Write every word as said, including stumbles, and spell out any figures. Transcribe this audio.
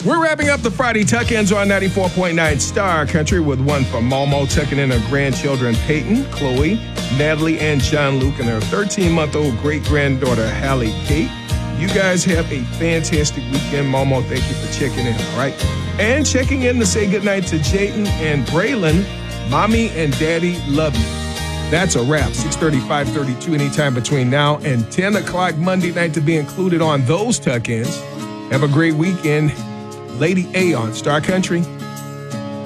We're wrapping up the Friday tuck-ins on ninety-four point nine Star Country with one for Momo, tucking in her grandchildren Peyton, Chloe, Natalie, and John Luke, and their thirteen-month-old great-granddaughter Hallie Kate. You guys have a fantastic weekend. Momo, thank you for checking in, all right? And checking in to say goodnight to Jayden and Braylon. Mommy and Daddy love you. That's a wrap. six thirty, five thirty-two, anytime between now and ten o'clock Monday night to be included on those tuck-ins. Have a great weekend. Lady A on Star Country.